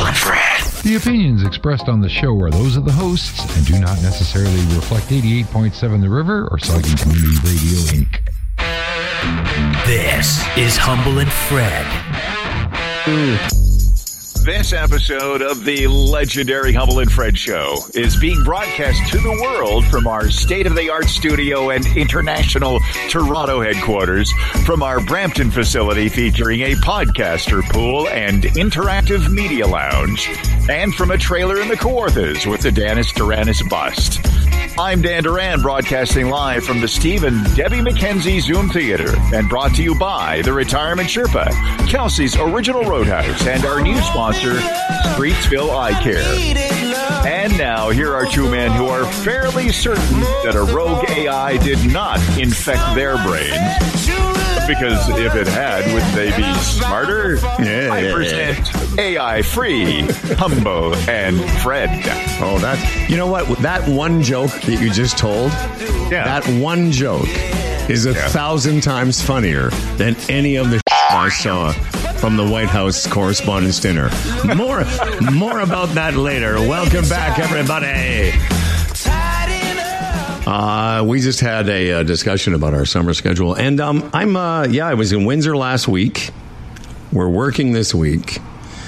Humble and Fred. The opinions expressed on the show are those of the hosts and do not necessarily reflect 88.7 The River or Saugus Community Radio, Inc. This is Humble and Fred. This episode of the legendary Humble and Fred Show is being broadcast to the world from our state-of-the-art studio and international Toronto headquarters, from our Brampton facility featuring a podcaster pool and interactive media lounge, and from a trailer in the Kawarthas with the Dennis Duranis bust. I'm Dan Duran, broadcasting live from the Steve and Debbie McKenzie Zoom Theater, and brought to you by the Retirement Sherpa, Kelsey's Original Roadhouse, and our new sponsor, Streetsville Eye Care. And now, here are two men who are fairly certain that a rogue AI did not infect their brains. Because if it had, wouldn't they be smarter? Yeah. I present AI-free Humble and Fred. Oh, that's... You know what? That one joke that you just told, that one joke is 1,000 times funnier than any of the I saw from the White House Correspondents' Dinner. More about that later. Welcome back, everybody. We just had a discussion about our summer schedule, and I was in Windsor last week. We're working this week,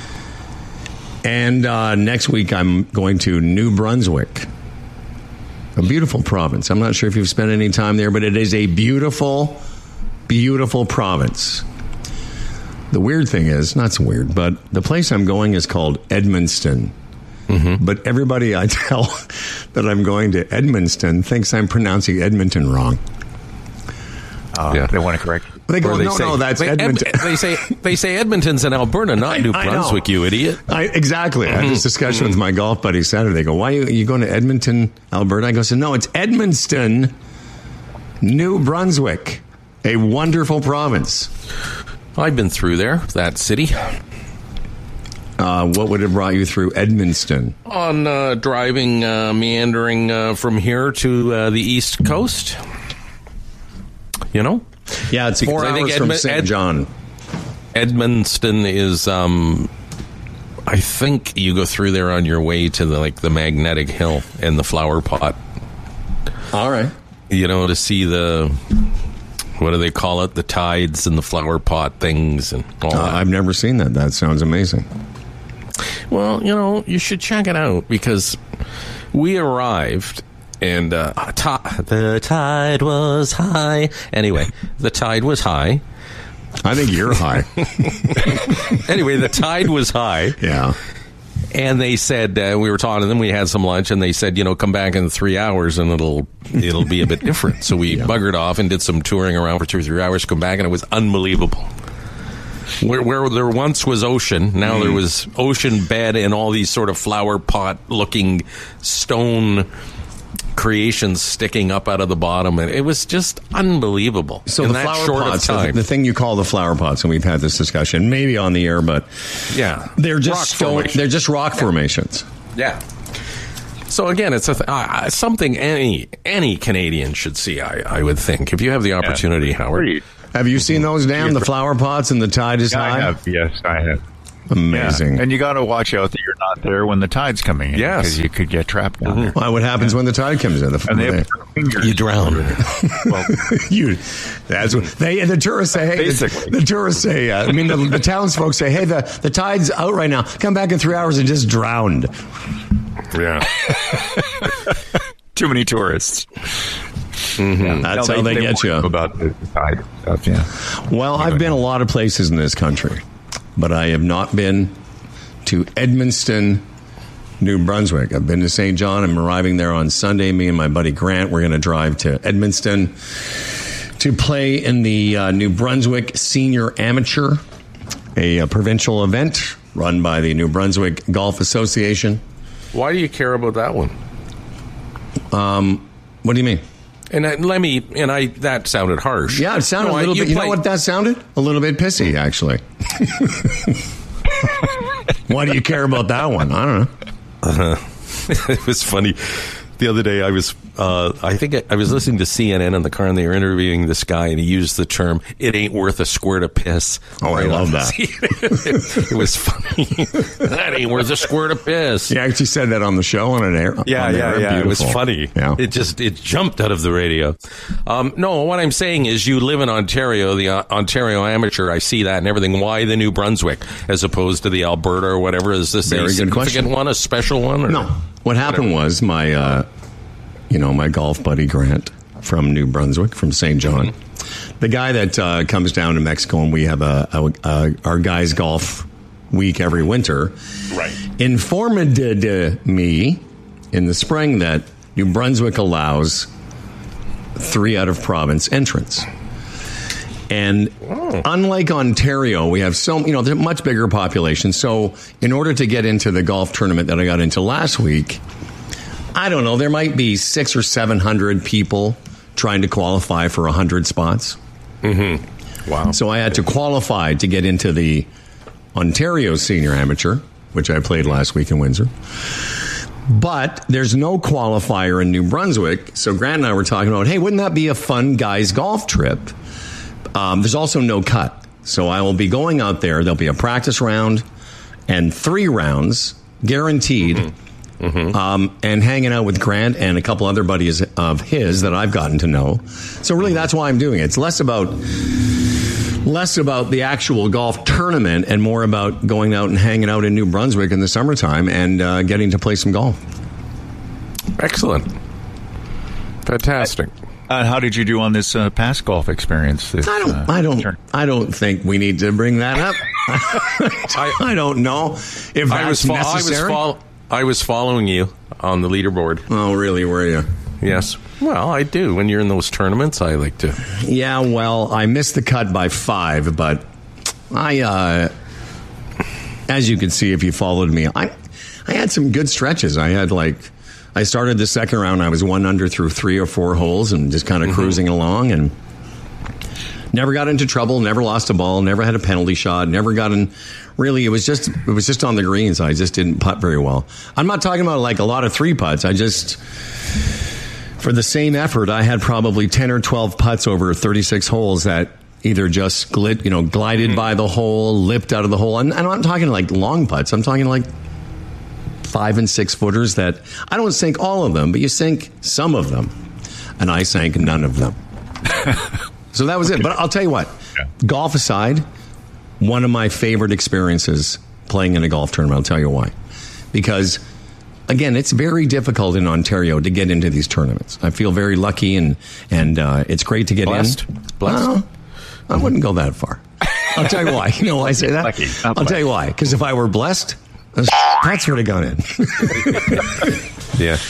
and next week I'm going to New Brunswick, a beautiful province. I'm not sure if you've spent any time there, but it is a beautiful, beautiful province. The weird thing is, not so weird, but the place I'm going is called Edmundston. Mm-hmm. But everybody I tell that I'm going to Edmundston thinks I'm pronouncing Edmonton wrong. They want to correct you. They go, no, that's Edmonton. They say Edmonton's in Alberta, not New Brunswick, you idiot. Exactly. I had this discussion with my golf buddy Saturday. They go, why are you going to Edmonton, Alberta? I go, no, it's Edmundston, New Brunswick, a wonderful province. I've been through there, that city. What would have brought you through Edmundston? On driving, meandering from here to the East Coast. You know? Yeah, it's 4 hours from St. John. Edmundston is, I think you go through there on your way to the Magnetic Hill and the Flower Pot. All right. You know, to see what do they call it? The tides and the flower pot things and all that. I've never seen that. That sounds amazing. Well, you know, you should check it out because we arrived and the tide was high. Anyway, the tide was high. I think you're high. Anyway, the tide was high. Yeah. And they said, we were talking to them, we had some lunch, and they said, come back in 3 hours and it'll be a bit different. So we buggered off and did some touring around for 2 or 3 hours, come back, and it was unbelievable. Where there once was ocean, now there was ocean bed and all these sort of flower pot-looking stone creations sticking up out of the bottom, and it was just unbelievable. So in the that flower short pots, of time. the thing you call the flower pots, and we've had this discussion maybe on the air, but they're just they're just rock formations. Yeah. So again, it's something any Canadian should see. I would think if you have the opportunity, Howard. Have you seen those, Dan? The flower pots and the tide is high. I have. Yes, I have. Amazing. Yeah. And you got to watch out that you're not there when the tide's coming in. Yes. Because you could get trapped down there. Well, what happens when the tide comes in? You drown. Well, that's what the tourists say. Hey, basically. The tourists say, the townsfolk say, hey, the tide's out right now. Come back in 3 hours and just drowned. Yeah. Too many tourists. Mm-hmm. Yeah, that's how they get you. About the tide stuff, yeah. Well, I've been a lot of places in this country, but I have not been to Edmundston, New Brunswick. I've been to St. John. I'm arriving there on Sunday. Me and my buddy Grant, we're going to drive to Edmundston to play in the New Brunswick Senior Amateur, a provincial event run by the New Brunswick Golf Association. Why do you care about that one? What do you mean? And that sounded harsh. Yeah, it sounded a little bit. You know what that sounded? A little bit pissy, actually. Why do you care about that one? I don't know. It was funny. The other day, I was listening to CNN in the car, and they were interviewing this guy, and he used the term, "It ain't worth a squirt of piss." Oh, I love that. It was funny. That ain't worth a squirt of piss. He actually said that on the show on an air. Yeah. It was funny. Yeah. It jumped out of the radio. No, what I'm saying is you live in Ontario, the Ontario Amateur. I see that and everything. Why the New Brunswick as opposed to the Alberta or whatever? Is this a significant one, a special one? Or? No. What happened was my golf buddy Grant from New Brunswick, from St. John, the guy that comes down to Mexico, and we have our guys' golf week every winter, right? Informed me in the spring that New Brunswick allows 3 out of province entrants. And unlike Ontario, we have there's a much bigger population. So in order to get into the golf tournament that I got into last week, I don't know, there might be 600 or 700 people trying to qualify for 100 spots. Mm-hmm. Wow. So I had to qualify to get into the Ontario Senior Amateur, which I played last week in Windsor. But there's no qualifier in New Brunswick. So Grant and I were talking about, hey, wouldn't that be a fun guys' golf trip? There's also no cut. So I will be going out there. There'll be a practice round and 3 rounds guaranteed. Mm-hmm. Mm-hmm. And hanging out with Grant and a couple other buddies of his that I've gotten to know. So really that's why I'm doing it. It's less about the actual golf tournament and more about going out and hanging out in New Brunswick in the summertime and getting to play some golf. Excellent. Fantastic. How did you do on this past golf experience? I don't think we need to bring that up. I don't know if that's necessary. I was following you on the leaderboard. Oh, really? Were you? Yes. Well, I do. When you're in those tournaments, I like to. Yeah, well, I missed the cut by 5, but I, as you can see if you followed me, I had some good stretches. I started the second round, I was 1 under through 3 or 4 holes and just kind of cruising along and never got into trouble, never lost a ball, never had a penalty shot, never got in. Really, it was just on the greens. I just didn't putt very well. I'm not talking about like a lot of 3 putts. For the same effort, I had probably 10 or 12 putts over 36 holes that either just glided by the hole, lipped out of the hole. And I'm not talking like long putts. I'm talking like 5 and 6 footers that I don't sink all of them, but you sink some of them. And I sank none of them. So that was it. But I'll tell you what, golf aside, one of my favorite experiences playing in a golf tournament. I'll tell you why. Because, again, it's very difficult in Ontario to get into these tournaments. I feel very lucky, and it's great to get Blessed? in. Blessed? I wouldn't go that far. I'll tell you why. You know why I say that? Lucky. I'll tell you why. Because if I were blessed, that's where to go in. Yeah.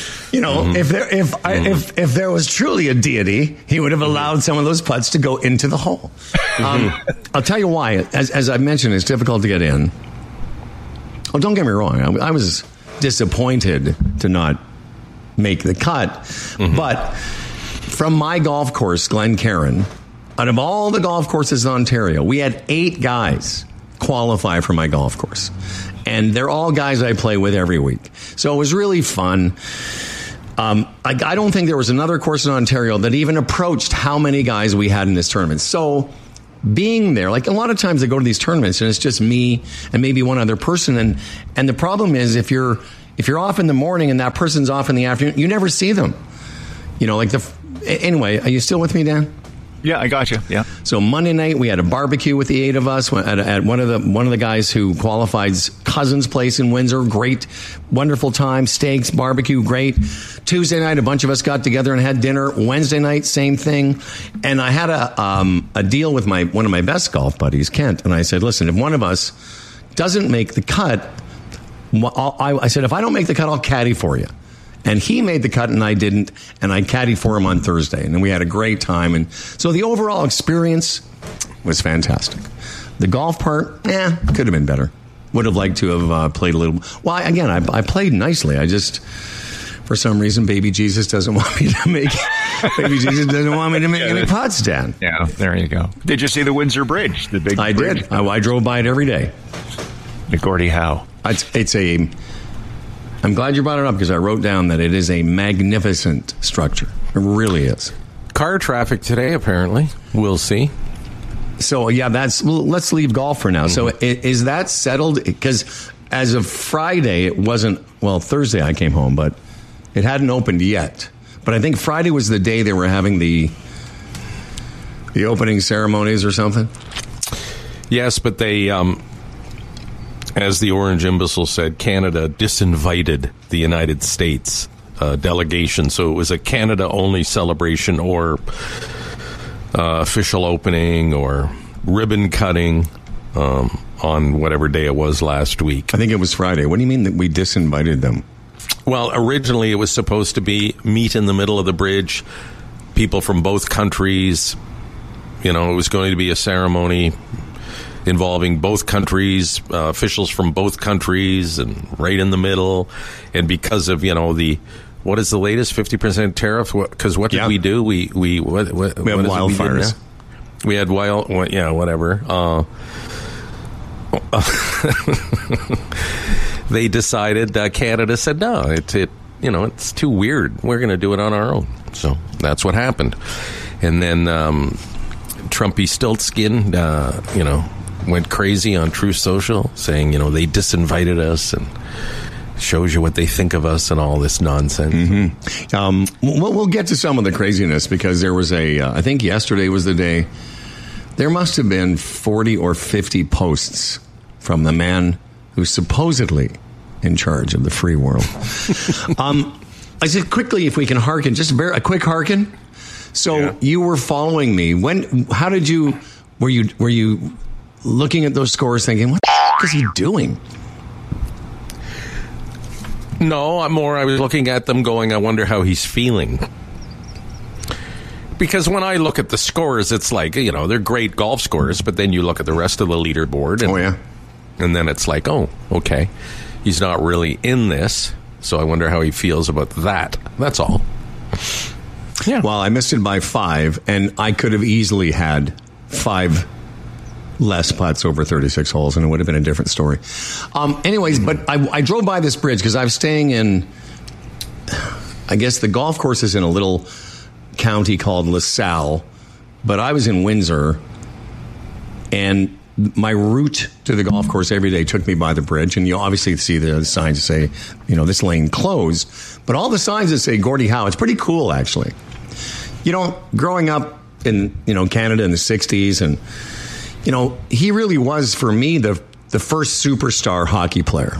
If there was truly a deity, he would have allowed some of those putts to go into the hole. I'll tell you why. As I mentioned, it's difficult to get in. Oh, don't get me wrong. I was disappointed to not make the cut. Mm-hmm. But from my golf course, Glencairn, out of all the golf courses in Ontario, we had 8 guys qualify for my golf course. And they're all guys I play with every week. So it was really fun. I don't think there was another course in Ontario that even approached how many guys we had in this tournament. So being there, like a lot of times I go to these tournaments and it's just me and maybe one other person. And the problem is if you're off in the morning and that person's off in the afternoon, you never see them. Anyway, are you still with me, Dan? Yeah, I got you. Yeah. So Monday night we had a barbecue with the 8 of us at one of the guys who qualified's cousin's place in Windsor. Great, wonderful time. Steaks, barbecue, great. Tuesday night a bunch of us got together and had dinner. Wednesday night same thing. And I had a deal with one of my best golf buddies, Kent, and I said, listen, if one of us doesn't make the cut, I said if I don't make the cut, I'll caddy for you. And he made the cut and I didn't, and I caddied for him on Thursday. And we had a great time. And so the overall experience was fantastic. The golf part, could have been better. Would have liked to have played a little. Well, again, I played nicely. I just, for some reason, Baby Jesus doesn't want me to make any putts, Dan. Yeah, there you go. Did you see the Windsor Bridge? The big I bridge? did. I drove by it every day. The Gordie Howe. It's a I'm glad you brought it up because I wrote down that it is a magnificent structure. It really is. Car traffic today, apparently. We'll see. So, yeah, let's leave golf for now. So is that settled? Because as of Friday, it wasn't, well, Thursday I came home, but it hadn't opened yet. But I think Friday was the day they were having the opening ceremonies or something. Yes, but they, as the Orange Imbecile said, Canada disinvited the United States delegation. So it was a Canada-only celebration or official opening or ribbon cutting on whatever day it was last week. I think it was Friday. What do you mean that we disinvited them? Well, originally it was supposed to be meet in the middle of the bridge, people from both countries. You know, it was going to be a ceremony involving both countries, officials from both countries, and right in the middle. And because of, what is the latest 50% tariff? Because what did we do? We have wildfires. We had whatever. They decided. Canada said no. It's too weird. We're going to do it on our own. So that's what happened. And then Trumpy Stiltskin, went crazy on Truth Social, saying they disinvited us and shows you what they think of us and all this nonsense. Mm-hmm. We'll get to some of the craziness because there was I think yesterday was the day. There must have been 40 or 50 posts from the man who's supposedly in charge of the free world. I said quickly, if we can hearken, just a quick hearken. So you were following me. How did you? Were you looking at those scores, thinking, "What the f- is he doing?" No, I was looking at them, going, "I wonder how he's feeling." Because when I look at the scores, it's like, they're great golf scores, but then you look at the rest of the leaderboard. And then it's like, oh, okay, he's not really in this, so I wonder how he feels about that. That's all. Yeah. Well, I missed it by 5, and I could have easily had 5 less putts over 36 holes, and it would have been a different story. Anyways, but I drove by this bridge because I was staying in, I guess the golf course is in a little county called LaSalle, but I was in Windsor, and my route to the golf course every day took me by the bridge, and you obviously see the signs that say, this lane closed, but all the signs that say Gordie Howe. It's pretty cool, actually. Growing up in, Canada in the 60s, and, he really was, for me, the first superstar hockey player.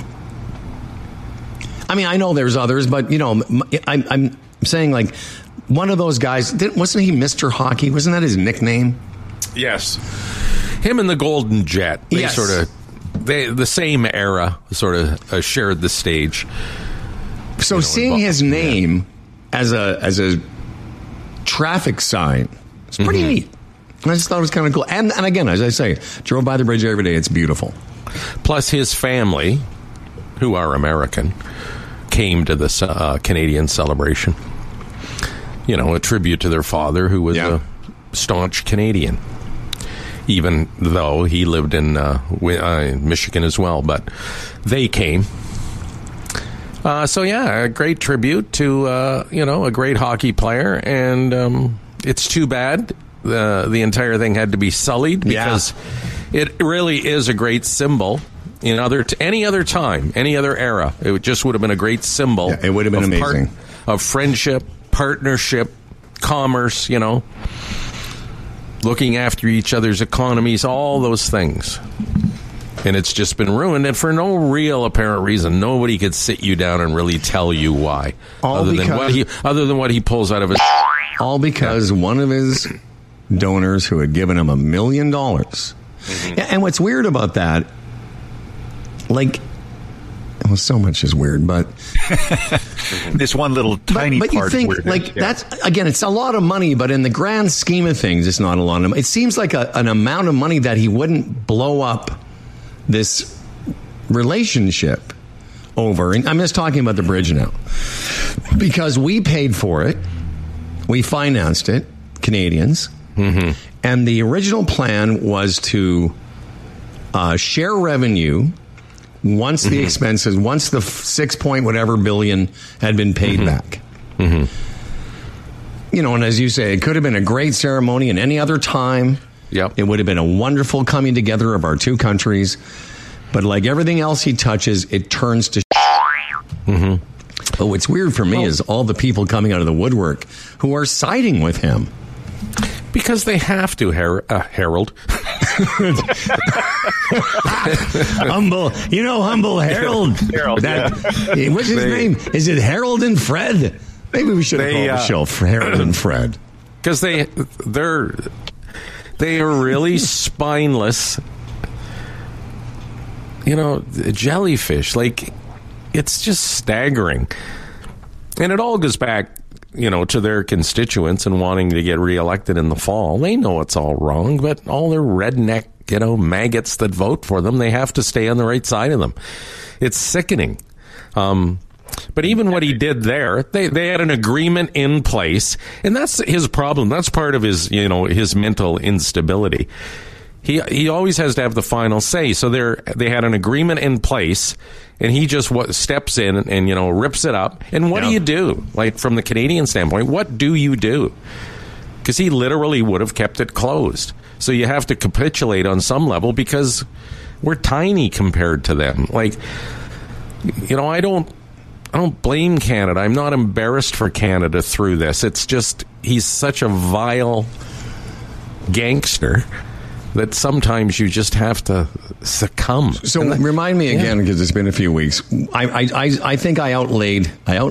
I mean, I know there's others, but, I'm saying, like, one of those guys, wasn't he Mr. Hockey? Wasn't that his nickname? Yes. Him and the Golden Jet. They the same era sort of shared the stage. So seeing his name as a traffic sign, it's pretty neat. I just thought it was kind of cool. And again, as I say, drove by the bridge every day. It's beautiful. Plus his family, who are American, came to the Canadian celebration. A tribute to their father, who was a staunch Canadian, even though he lived in Michigan as well. But they came. A great tribute to, a great hockey player. And it's too bad the entire thing had to be sullied because it really is a great symbol. In any other time, any other era, it just would have been a great symbol. Yeah, it would have been amazing. Of friendship, partnership, commerce, looking after each other's economies, all those things. And it's just been ruined, and for no real apparent reason. Nobody could sit you down and really tell you why, other than what he pulls out of his. All because one of his donors who had given him $1 million. Mm-hmm. And what's weird about that, so much is weird, but this one little tiny but part. But you think, that's, again, it's a lot of money, but in the grand scheme of things, it's not a lot of money. It seems like an amount of money that he wouldn't blow up this relationship over. And I'm just talking about the bridge now. Because we paid for it. We financed it, Canadians. Mm-hmm. And the original plan was to share revenue once the expenses, once the 6 point whatever billion had been paid back. You know, and as you say, it could have been a great ceremony in any other time. Yep. It would have been a wonderful coming together of our two countries. But like everything else he touches, it turns to But what's weird for me is all the people coming out of the woodwork who are siding with him. Because they have to, Harold. Humble Harold. What's his name? Is it Harold and Fred? Maybe we should have called the show for Harold and Fred. Because they are really spineless. You know, jellyfish. Like, it's just staggering. And it all goes back, you know, to their constituents and wanting to get reelected in the fall. They know it's all wrong, but all their redneck, you know, maggots that vote for them, they have to stay on the right side of them. It's sickening. But even what he did there, they had an agreement in place, and that's his problem. That's part of his, you know, his mental instability. He always has to have the final say. So they had an agreement in place, and he just steps in and you know, rips it up. And what do you do? Like, from the Canadian standpoint, what do you do? Because he literally would have kept it closed. So you have to capitulate on some level because we're tiny compared to them. Like, you know, I don't blame Canada. I'm not embarrassed for Canada through this. It's just he's such a vile gangster that sometimes you just have to succumb. So remind me again, because it's been a few weeks. I think I outlaid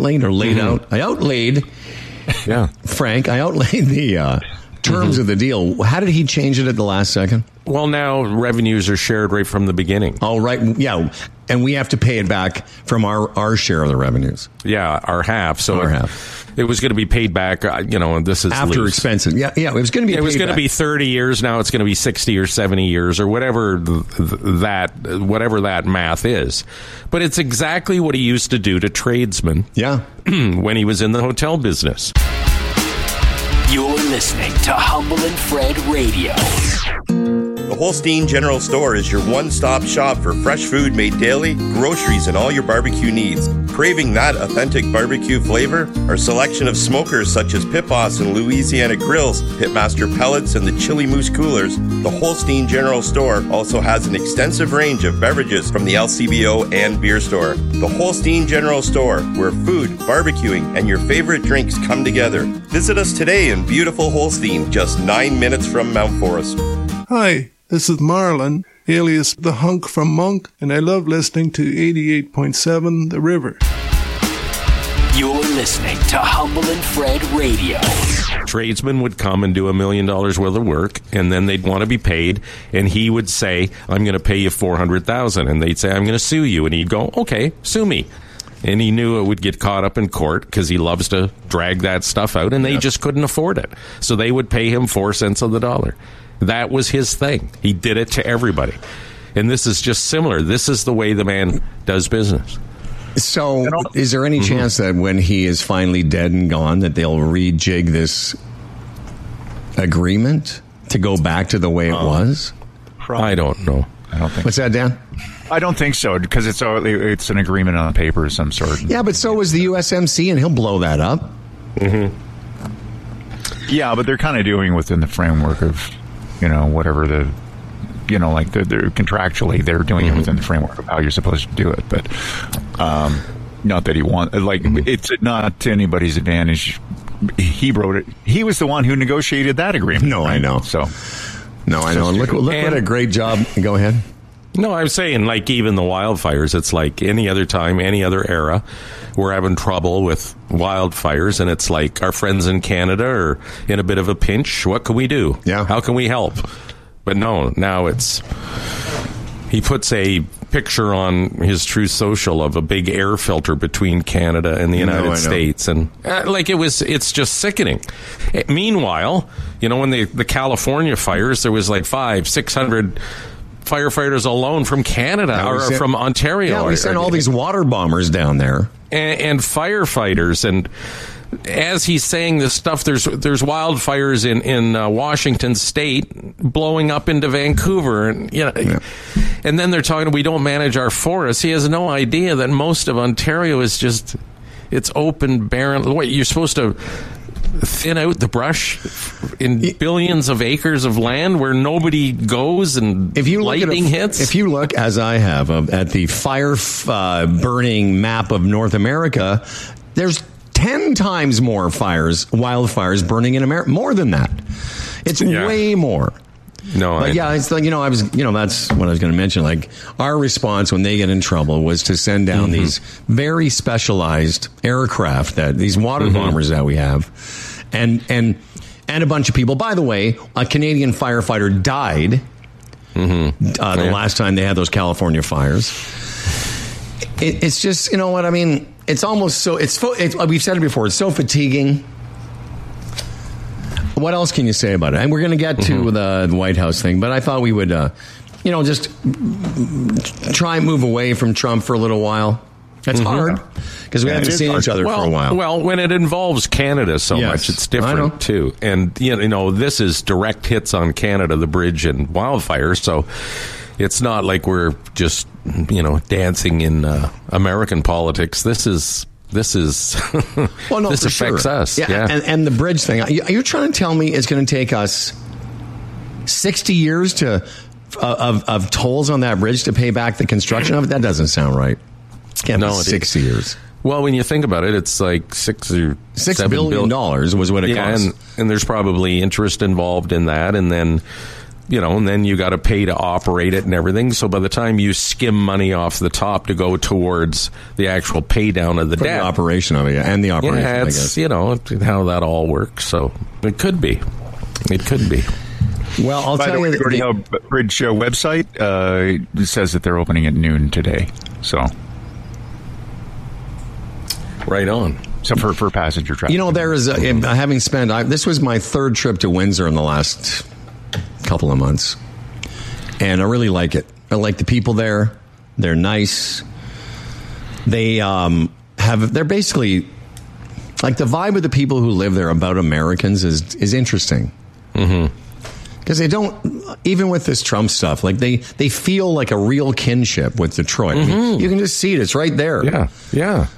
Frank. I outlaid the terms of the deal. How did he change it at the last second? Well, now revenues are shared right from the beginning. Oh, right. Yeah. And we have to pay it back from our share of the revenues. Yeah, our half. So our half. It was going to be paid back, you know, and this is after loose. expenses. Yeah, it was going to be It was going to be 30 years. Now it's going to be 60 or 70 years or whatever that math is. But it's exactly what he used to do to tradesmen. Yeah. When he was in the hotel business. You're listening to Humble and Fred Radio. The Holstein General Store is your one-stop shop for fresh food made daily, groceries, and all your barbecue needs. Craving that authentic barbecue flavor? Our selection of smokers such as Pit Boss and Louisiana Grills, Pitmaster Pellets, and the Chili Moose Coolers, the Holstein General Store also has an extensive range of beverages from the LCBO and beer store. The Holstein General Store, where food, barbecuing, and your favorite drinks come together. Visit us today in beautiful Holstein, just 9 minutes from Mount Forest. Hi, this is Marlon, alias The Hunk from Monk, and I love listening to 88.7 The River. You're listening to Humble and Fred Radio. Tradesmen would come and do $1 million worth of work, and then they'd want to be paid, and he would say, I'm going to pay you $400,000, and they'd say, I'm going to sue you, and he'd go, okay, sue me. And he knew it would get caught up in court because he loves to drag that stuff out, and they just couldn't afford it. So they would pay him 4 cents on the dollar. That was his thing. He did it to everybody. And this is just similar. This is the way the man does business. So is there any chance that when he is finally dead and gone that they'll rejig this agreement to go back to the way it was? I don't know. I don't think. What's that, Dan? I don't think so, because it's an agreement on paper of some sort. Yeah, but so was the USMC, and he'll blow that up. Yeah, but they're kind of doing within the framework of, you know, whatever the, you know, like they're contractually they're doing it within the framework of how you're supposed to do it. But not that he it's not to anybody's advantage. He wrote it. He was the one who negotiated that agreement. No, I know. I know. Look what a great job. Go ahead. No, I'm saying, like, even the wildfires, it's like any other time, any other era, we're having trouble with wildfires, and it's like our friends in Canada are in a bit of a pinch. What can we do? Yeah. How can we help? But no, now it's... He puts a picture on his Truth Social of a big air filter between Canada and the United States, and it's just sickening. Meanwhile, you know, when the California fires, there was like 500-600 firefighters alone from Canada from Ontario. Yeah, we sent all these water bombers down there. And firefighters, and as he's saying this stuff, there's wildfires in Washington State blowing up into Vancouver, and and then they're talking, we don't manage our forests. He has no idea that most of Ontario is just, it's open, barren. What, you're supposed to thin out the brush in billions of acres of land where nobody goes, and if you lightning hits? If you look, as I have, at the fire burning map of North America, there's 10 times more wildfires burning in America. More than that. It's way more. No, but it's like, that's what I was going to mention. Like, our response when they get in trouble was to send down these very specialized aircraft, these water bombers that we have, and a bunch of people. By the way, a Canadian firefighter died the last time they had those California fires. It's just, you know what I mean? It's almost so, we've said it before, it's so fatiguing. What else can you say about it? And we're going to get to the White House thing, but I thought we would, just try and move away from Trump for a little while. That's hard, because we haven't seen each other for a while. Well, when it involves Canada so much, it's different, too. And, this is direct hits on Canada, the bridge and wildfires, so it's not like we're just, dancing in American politics. This is this affects us. Yeah. And the bridge thing. Are you trying to tell me it's going to take us 60 years of tolls on that bridge to pay back the construction of it? That doesn't sound right. Can't be 60 years. Well, when you think about it, it's like $6 billion was what it cost. And there's probably interest involved in that, and then you got to pay to operate it and everything. So by the time you skim money off the top to go towards the actual pay down of the debt, the operation of it, and the operation, I guess. How that all works. So it could be. Well, I'll tell you, the Gordie Howe Bridge Show website says that they're opening at noon today. So. Right on. So for passenger traffic. There is having spent. This was my third trip to Windsor in the last couple of months, and I really like it. I like the people there. They're nice. They're basically like, the vibe of the people who live there about Americans is interesting. Because they don't, even with this Trump stuff, like they feel like a real kinship with Detroit. I mean, you can just see it. It's right there. Yeah.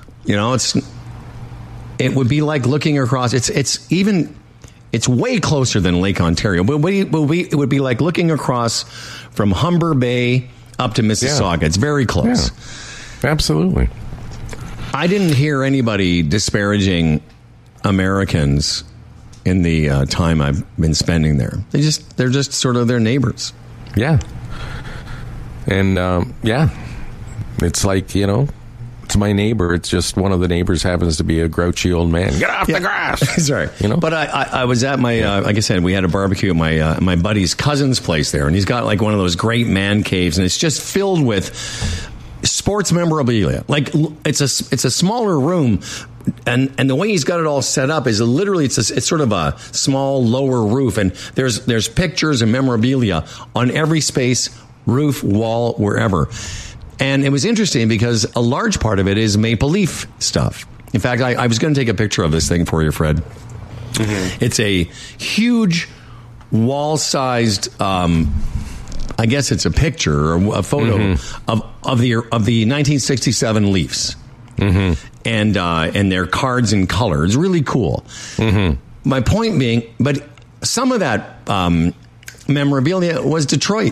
It would be like looking across. It's way closer than Lake Ontario, but it would be like looking across from Humber Bay up to Mississauga. It's very close. Yeah, absolutely. I didn't hear anybody disparaging Americans in the time I've been spending there. They're just sort of their neighbors. Yeah. And it's like, it's my neighbor. It's just one of the neighbors happens to be a grouchy old man. Get off the grass. Sorry. But I was at my, like I said, we had a barbecue at my buddy's cousin's place there, and he's got like one of those great man caves, and it's just filled with sports memorabilia. Like, it's a smaller room, and the way he's got it all set up is literally it's sort of a small lower roof, and there's pictures and memorabilia on every space, roof, wall, wherever. And it was interesting because a large part of it is Maple Leaf stuff. In fact, I was going to take a picture of this thing for you, Fred. It's a huge wall-sized, I guess it's a picture or a photo of the 1967 Leafs. And their cards and colors. Really cool. My point being, but some of that memorabilia was Detroit.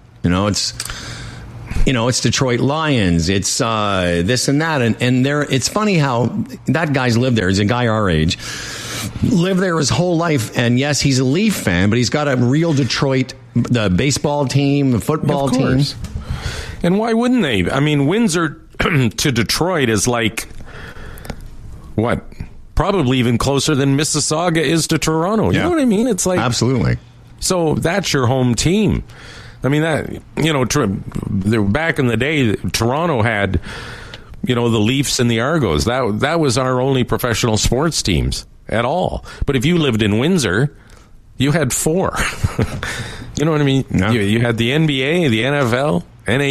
It's Detroit Lions. It's this and that, and there. It's funny how that guy's lived there. He's a guy our age, lived there his whole life, and yes, he's a Leaf fan, but he's got a real Detroit, the baseball team, the football team. And why wouldn't they? I mean, Windsor to Detroit is like what? Probably even closer than Mississauga is to Toronto. You know what I mean? It's like, absolutely. So that's your home team. I mean, that, back in the day, Toronto had, the Leafs and the Argos. That was our only professional sports teams at all. But if you lived in Windsor, you had four. You know what I mean? Yeah. You had the NBA, the NFL,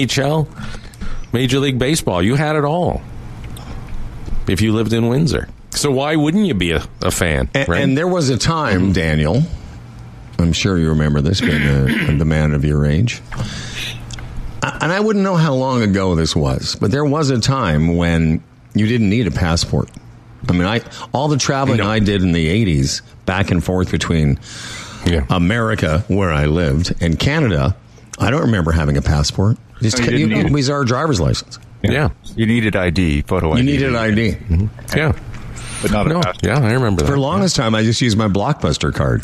NHL, Major League Baseball. You had it all if you lived in Windsor. So why wouldn't you be a fan? And, right? and there was a time, Daniel, I'm sure you remember this, being the man of your age. And I wouldn't know how long ago this was, but there was a time when you didn't need a passport. I mean, all the traveling I did in the 80s, back and forth between America, where I lived, and Canada, I don't remember having a passport. It was our driver's license. Yeah. You needed ID, photo ID. You needed ID. Mm-hmm. Yeah. But not a passport. Yeah, I remember that. For the longest time, I just used my Blockbuster card.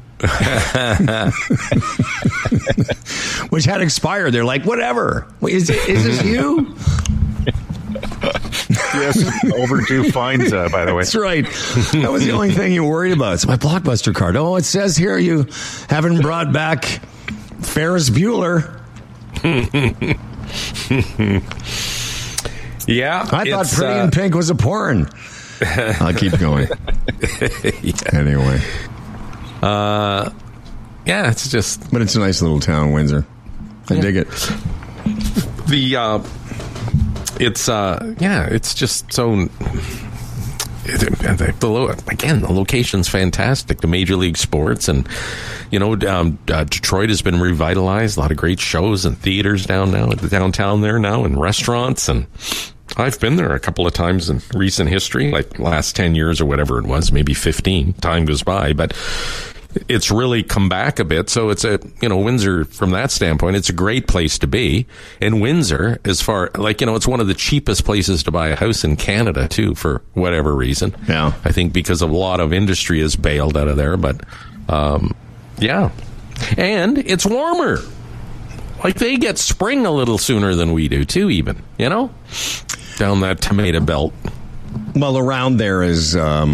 Which had expired. They're like, whatever. Wait, is this you? Yes, overdue fines, by the way. That's right. That was the only thing you worried about. It's my Blockbuster card. Oh, it says here you haven't brought back Ferris Bueller. Yeah. I thought Pretty in Pink was a porn. I'll keep going. Anyway. Yeah, it's just... But it's a nice little town, Windsor. I dig it. It's just so... Again, the location's fantastic. The Major League Sports, and Detroit has been revitalized. A lot of great shows and theaters downtown there now, and restaurants. And I've been there a couple of times in recent history, like last 10 years or whatever it was, maybe 15. Time goes by, but it's really come back a bit. So it's Windsor, from that standpoint, it's a great place to be. And Windsor, it's one of the cheapest places to buy a house in Canada, too, for whatever reason. Yeah. I think because a lot of industry is bailed out of there. But, yeah. And it's warmer. Like, they get spring a little sooner than we do, too, even, down that tomato belt. Well, around there is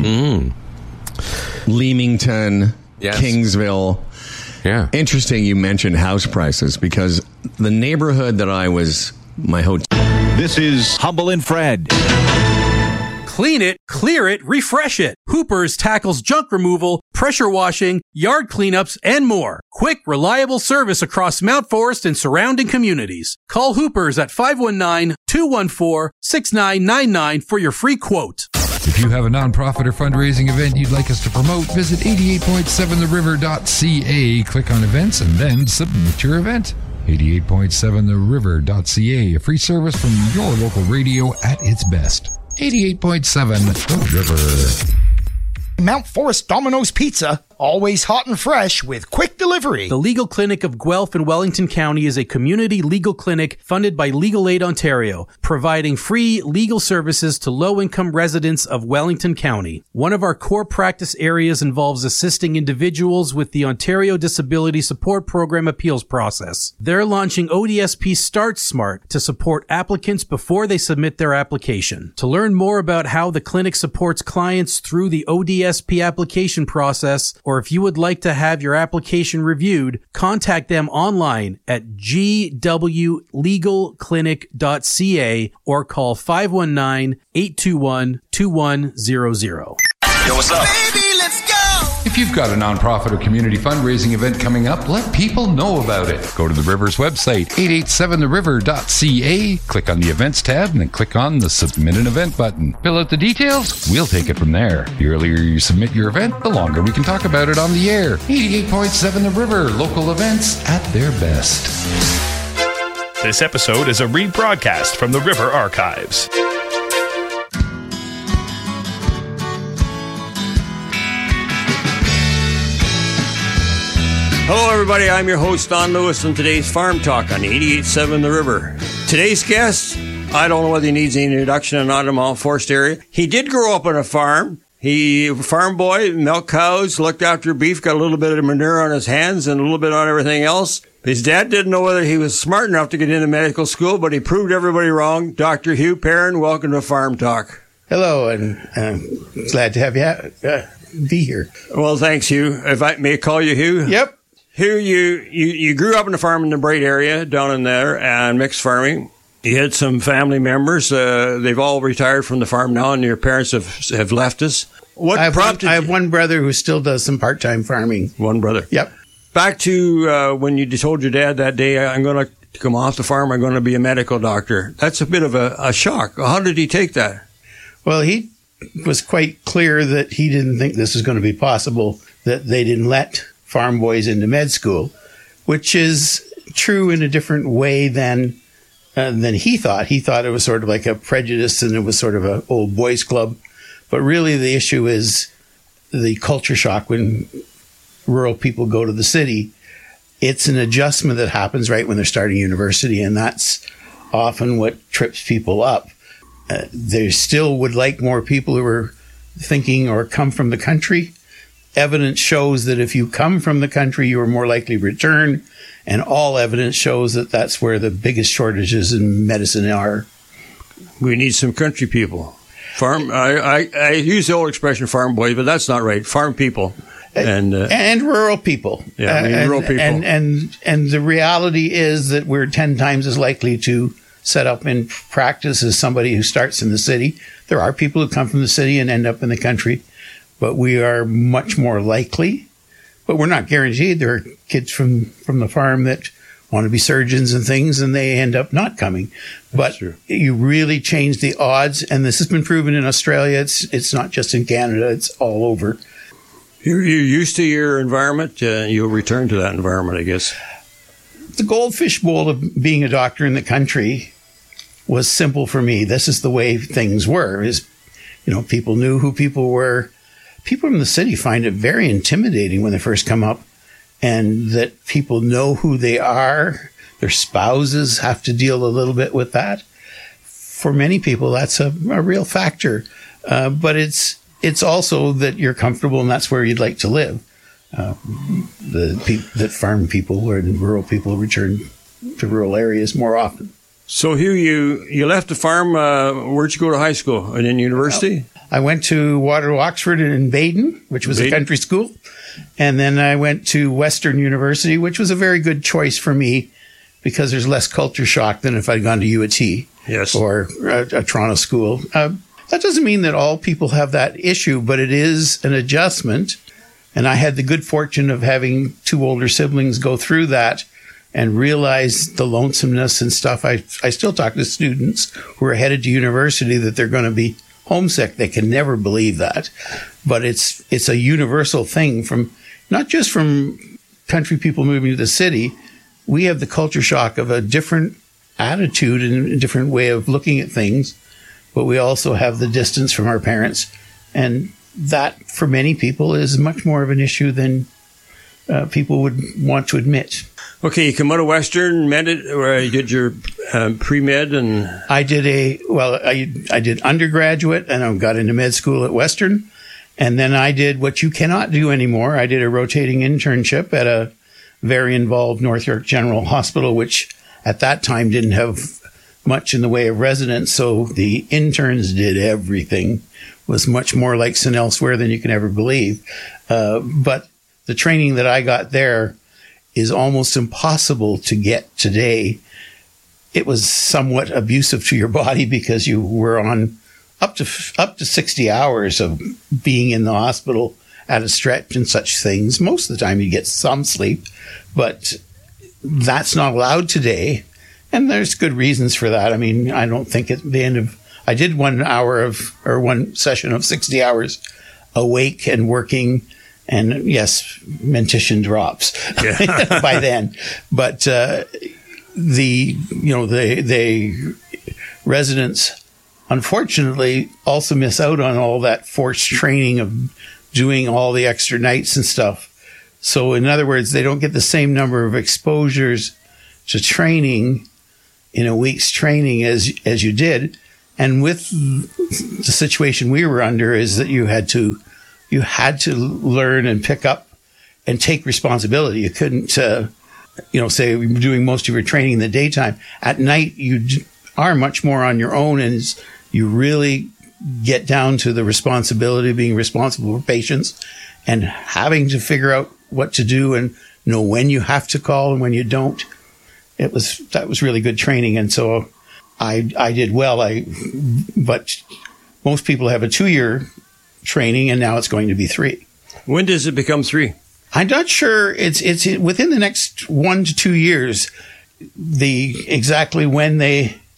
Leamington, Kingsville. Yeah. Interesting you mentioned house prices, because the neighborhood that my hotel. This is Humble and Fred. Clean it, clear it, refresh it. Hoopers tackles junk removal, pressure washing, yard cleanups, and more. Quick, reliable service across Mount Forest and surrounding communities. Call Hoopers at 519-214-6999 for your free quote. If you have a nonprofit or fundraising event you'd like us to promote, visit 88.7theriver.ca, click on events, and then submit your event. 88.7theriver.ca, a free service from your local radio at its best. 88.7 The River. Mount Forest Domino's Pizza, always hot and fresh with quick delivery. The Legal Clinic of Guelph and Wellington County is a community legal clinic funded by Legal Aid Ontario, providing free legal services to low-income residents of Wellington County. One of our core practice areas involves assisting individuals with the Ontario Disability Support Program appeals process. They're launching ODSP Start Smart to support applicants before they submit their application. To learn more about how the clinic supports clients through the ODSP application process, or if you would like to have your application reviewed, contact them online at gwlegalclinic.ca or call 519-821-2100. Yo, what's up? Baby, let's go! If you've got a nonprofit or community fundraising event coming up, let people know about it. Go to the River's website, 887theriver.ca, click on the events tab, and then click on the Submit an Event button. Fill out the details, we'll take it from there. The earlier you submit your event, the longer we can talk about it on the air. 88.7 The River, local events at their best. This episode is a rebroadcast from the River Archives. Hello, everybody. I'm your host, Don Lewis, and today's Farm Talk on 88.7 The River. Today's guest, I don't know whether he needs any introduction or not in the Mount Forest area. He did grow up on a farm. He, farm boy, milked cows, looked after beef, got a little bit of manure on his hands and a little bit on everything else. His dad didn't know whether he was smart enough to get into medical school, but he proved everybody wrong. Dr. Hugh Perrin, welcome to Farm Talk. Hello, and glad to have you be here. Well, thanks, Hugh. If I may call you Hugh? Yep. Hugh, you grew up in the farm in the Bright area down in there and mixed farming. You had some family members. They've all retired from the farm now, and your parents have left us. I have one brother who still does some part-time farming. One brother? Yep. Back to when you told your dad that day, I'm going to come off the farm, I'm going to be a medical doctor. That's a bit of a shock. How did he take that? Well, he was quite clear that he didn't think this was going to be possible, that they didn't let farm boys into med school, which is true in a different way than he thought. He thought it was sort of like a prejudice and it was sort of an old boys club. But really the issue is the culture shock when rural people go to the city. It's an adjustment that happens right when they're starting university, and that's often what trips people up. They still would like more people who are thinking or come from the country. Evidence shows that if you come from the country, you are more likely to return, and all evidence shows that that's where the biggest shortages in medicine are. We need some country people. Farm. I use the old expression "farm boys," but that's not right. Farm people and rural people. Yeah, rural people. And the reality is that we're 10 times as likely to set up in practice as somebody who starts in the city. There are people who come from the city and end up in the country, but we are much more likely. But we're not guaranteed. There are kids from the farm that want to be surgeons and things, and they end up not coming. But you really change the odds, and this has been proven in Australia. It's not just in Canada. It's all over. You're used to your environment. You'll return to that environment, I guess. The goldfish bowl of being a doctor in the country was simple for me. This is the way things were. People knew who people were. People from the city find it very intimidating when they first come up, and that people know who they are. Their spouses have to deal a little bit with that. For many people, that's a real factor. But it's also that you're comfortable and that's where you'd like to live. That farm people or rural people return to rural areas more often. So Hugh, you left the farm. Where'd you go to high school and then university? I went to Waterloo Oxford in Baden, which was a country school. And then I went to Western University, which was a very good choice for me because there's less culture shock than if I'd gone to UAT or a Toronto school. That doesn't mean that all people have that issue, but it is an adjustment. And I had the good fortune of having 2 older siblings go through that and realize the lonesomeness and stuff. I still talk to students who are headed to university that they're going to be homesick. They can never believe that. But it's a universal thing, from not just from country people moving to the city. We have the culture shock of a different attitude and a different way of looking at things, but we also have the distance from our parents. And that, for many people, is much more of an issue than people would want to admit. Okay, you come out of Western, where you did your pre-med, and I did I did undergraduate, and I got into med school at Western, and then I did what you cannot do anymore. I did a rotating internship at a very involved North York General Hospital, which at that time didn't have much in the way of residents, so the interns did everything. Was much more like St. Elsewhere than you can ever believe. But the training that I got there is almost impossible to get today. It was somewhat abusive to your body because you were on up to 60 hours of being in the hospital at a stretch and such things. Most of the time you get some sleep, but that's not allowed today. And there's good reasons for that. I mean, I don't think at the end of, I did 1 session of 60 hours awake and working. And yes, mentition drops by then. But the residents, unfortunately, also miss out on all that forced training of doing all the extra nights and stuff. So in other words, they don't get the same number of exposures to training in a week's training as you did. And with the situation we were under is that you had to learn and pick up and take responsibility. You couldn't, say you're doing most of your training in the daytime. At night, you are much more on your own, and you really get down to the responsibility of being responsible for patients and having to figure out what to do and know when you have to call and when you don't. That was really good training. And so I did well. But most people have a 2-year training, and now it's going to be 3. When does it become 3? I'm not sure. It's within the next 1 to 2 years. Exactly when they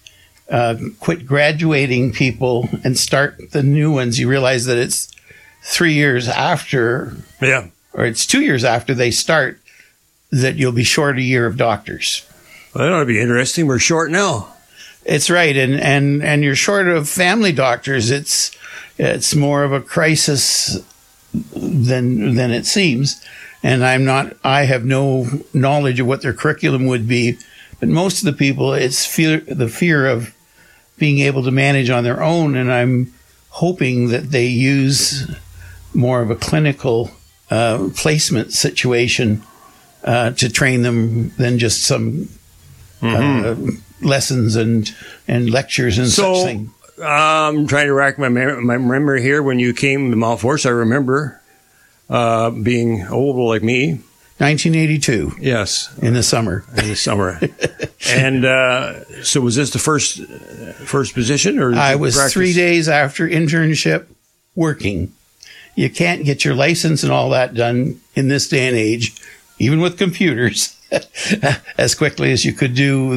quit graduating people and start the new ones, you realize that it's 3 years after, or it's 2 years after they start, that you'll be short a year of doctors. Well, that ought to be interesting. We're short now. It's right, and you're short of family doctors. It's more of a crisis than it seems. And I have no knowledge of what their curriculum would be, but most of the people, it's the fear of being able to manage on their own. And I'm hoping that they use more of a clinical placement situation to train them than just some lessons and lectures and such things. I'm trying to rack my memory here. When you came to Mount Forest, I remember being old like me. 1982. Yes. In the summer. And so was this the first position? Or I was practice? 3 days after internship working. You can't get your license and all that done in this day and age, even with computers, as quickly as you could do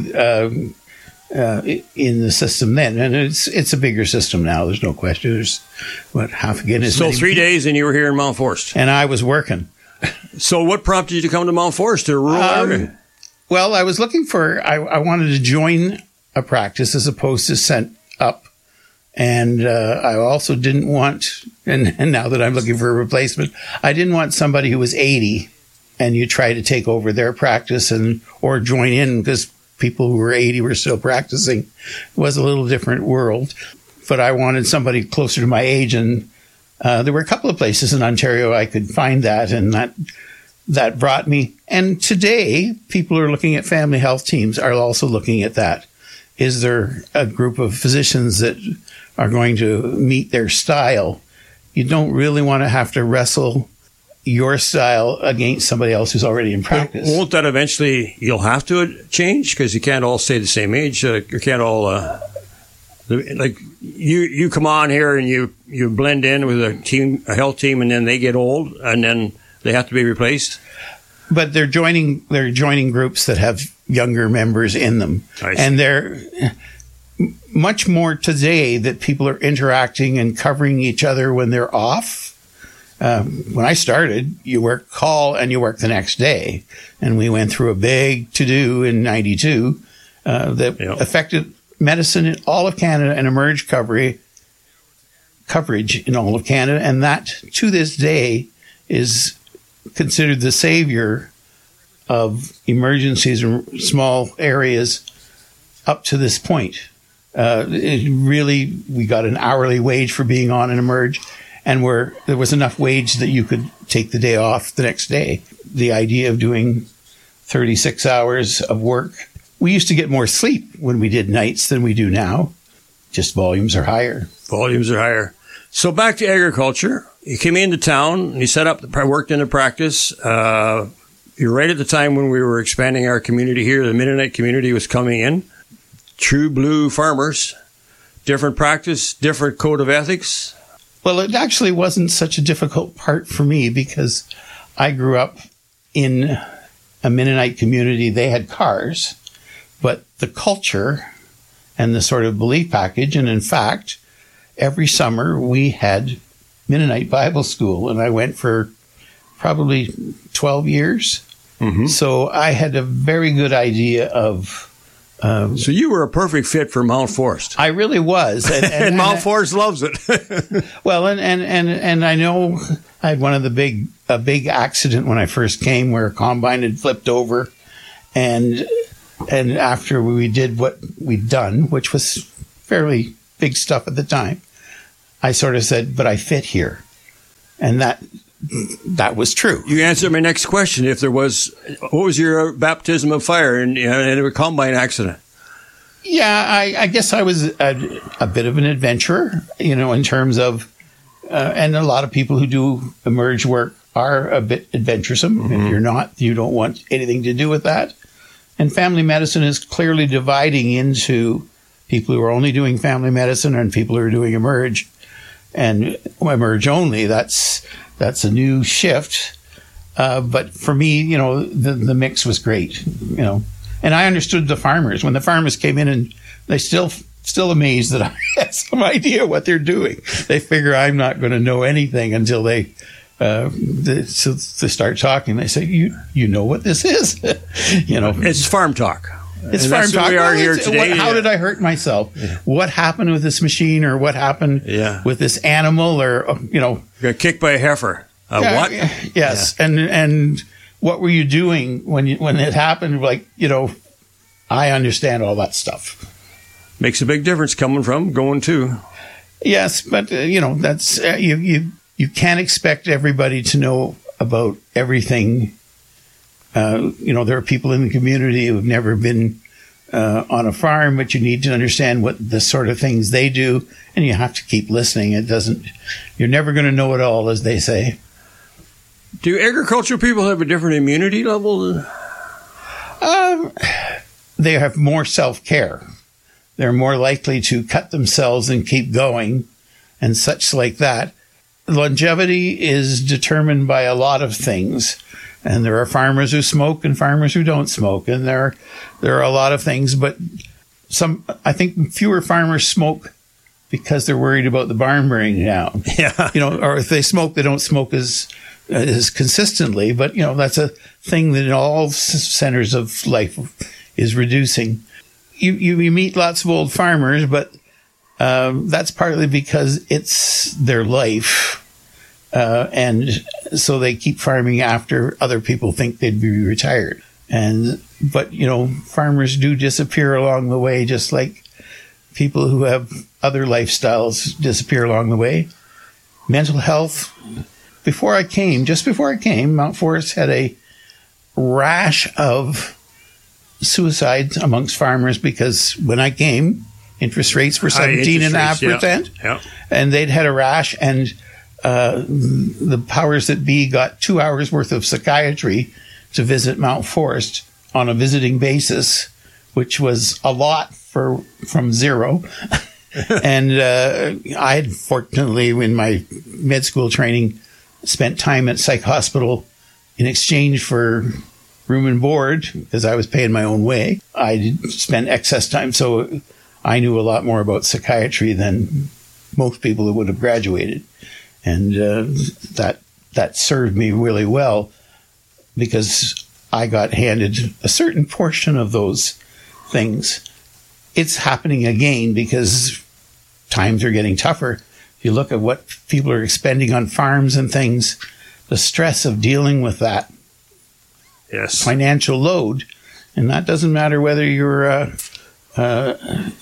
in the system then. And it's a bigger system now. There's no question. There's half again. So 3 days and you were here in Mount Forest. And I was working. So what prompted you to come to Mount Forest, to a rural area? Well, I was looking I wanted to join a practice as opposed to sent up. And I also didn't want, and now that I'm looking for a replacement, I didn't want somebody who was 80 and you try to take over their practice or join in, because people who were 80 were still practicing. It was a little different world. But I wanted somebody closer to my age, and there were a couple of places in Ontario I could find that, and that brought me. And today, people who are looking at family health teams are also looking at that. Is there a group of physicians that are going to meet their style? You don't really want to have to wrestle your style against somebody else who's already in practice. But won't that eventually, you'll have to change, because you can't all stay the same age? You can't all, like you come on here and you blend in with a health team, and then they get old and then they have to be replaced? But they're joining groups that have younger members in them. And they're much more today that people are interacting and covering each other when they're off. When I started, you work call and you work the next day. And we went through a big to-do in 92 that affected medicine in all of Canada and emerged coverage in all of Canada. And that, to this day, is considered the savior of emergencies in small areas up to this point. We got an hourly wage for being on an emerge, and there was enough wage that you could take the day off the next day. The idea of doing 36 hours of work. We used to get more sleep when we did nights than we do now. Just volumes are higher. So back to agriculture. You came into town, you set up, worked in a practice. You're right at the time when we were expanding our community here. The Mennonite community was coming in. True blue farmers, different practice, different code of ethics. Well, it actually wasn't such a difficult part for me, because I grew up in a Mennonite community. They had cars, but the culture and the sort of belief package, and in fact, every summer we had Mennonite Bible school, and I went for probably 12 years. Mm-hmm. So I had a very good idea of... so you were a perfect fit for Mount Forest. I really was. And Mount Forest loves it. Well, and I know I had a big accident when I first came, where a combine had flipped over, and after we did what we'd done, which was fairly big stuff at the time, I sort of said, but I fit here. And that was true. You answered my next question. What was your baptism of fire in a combine accident? Yeah, I guess I was a bit of an adventurer, in terms of, and a lot of people who do emerge work are a bit adventuresome. Mm-hmm. If you're not, you don't want anything to do with that. And family medicine is clearly dividing into people who are only doing family medicine and people who are doing emerge. And emerge only, that's a new shift. But for me, the mix was great, And I understood the farmers. When the farmers came in, and they still still amazed that I have some idea what they're doing. They figure I'm not going to know anything until they start talking. They say, "You know what this is?" It's farm talk. It's and farm that's talk. We are here today. How did I hurt myself? Yeah. What happened with this machine, or what happened with this animal, or got kicked by a heifer. What? Yes, and what were you doing when it happened? I understand all that stuff. Makes a big difference going to. Yes, but that's you can't expect everybody to know about everything. There are people in the community who've never been on a farm, but you need to understand what the sort of things they do, and you have to keep listening. You're never going to know it all, as they say. Do agricultural people have a different immunity level? They have more self-care. They're more likely to cut themselves and keep going and such like that. Longevity is determined by a lot of things. And there are farmers who smoke and farmers who don't smoke. And there are a lot of things. But I think fewer farmers smoke because they're worried about the barn burning down. Yeah. Or if they smoke, they don't smoke as consistently. But, that's a thing that in all centers of life is reducing. You meet lots of old farmers, but that's partly because it's their life. And so they keep farming after other people think they'd be retired. But farmers do disappear along the way, just like people who have other lifestyles disappear along the way. Mental health. Just before I came, Mount Forest had a rash of suicides amongst farmers because when I came, interest rates were 17.5%, and they'd had a rash, and the powers that be got 2 hours worth of psychiatry to visit Mount Forest on a visiting basis, which was a lot from zero. And I had fortunately, in my med school training, spent time at Psych Hospital in exchange for room and board because I was paying my own way. I spent excess time, so I knew a lot more about psychiatry than most people who would have graduated. And that served me really well because I got handed a certain portion of those things. It's happening again because times are getting tougher. If you look at what people are expending on farms and things, the stress of dealing with that financial load, and that doesn't matter whether you're a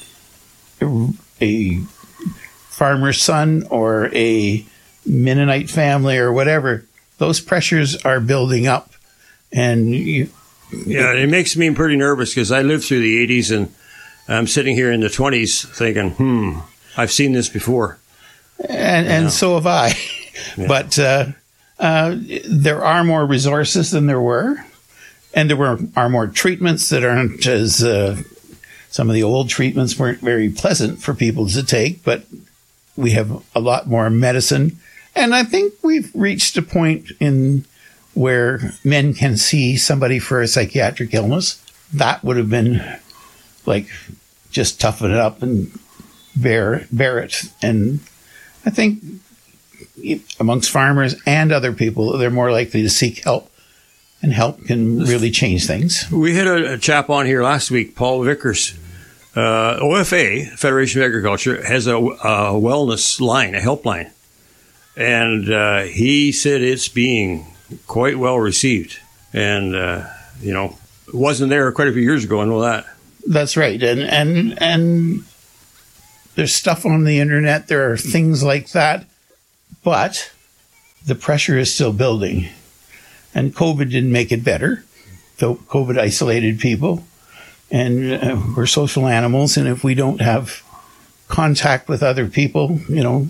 farmer's son or a Mennonite family or whatever. Those pressures are building up, and it makes me pretty nervous because I lived through the 80s, and I'm sitting here in the 20s thinking, I've seen this before, and so have I. Yeah. But there are more resources than there were, and there are more treatments that aren't as some of the old treatments weren't very pleasant for people to take, but we have a lot more medicine. And I think we've reached a point where men can see somebody for a psychiatric illness. That would have been just toughen it up and bear it. And I think amongst farmers and other people, they're more likely to seek help, and help can really change things. We had a chap on here last week, Paul Vickers. OFA, Federation of Agriculture, has a wellness line, a helpline. And he said it's being quite well received. And, it wasn't there quite a few years ago, I know that. That's right. And there's stuff on the internet, there are things like that, but the pressure is still building. And COVID didn't make it better, though COVID isolated people. And we're social animals, and if we don't have contact with other people,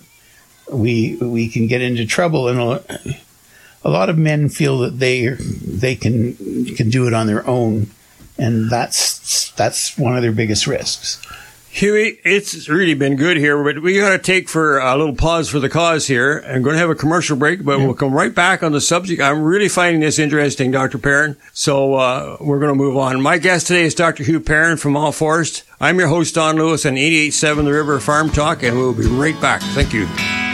we can get into trouble. And a lot of men feel that they can do it on their own, and that's one of their biggest risks. Huey, it's really been good here, but we got to take for a little pause for the cause here. I'm going to have a commercial break, but we'll come right back on the subject. I'm really finding this interesting, Dr. Perrin, so we're going to move on. My guest today is Dr. Hugh Perrin from All Forest. I'm your host, Don Lewis, on 88.7 The River Farm Talk, and we'll be right back. Thank you.